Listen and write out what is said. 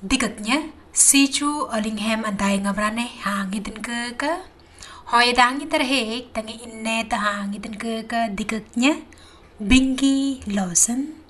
Dikatnya, si chu Allingham antai ngabrane hangidin ke hoy dangi terhek tangi inne ta hangidin ke dikatnya Bingi Lawson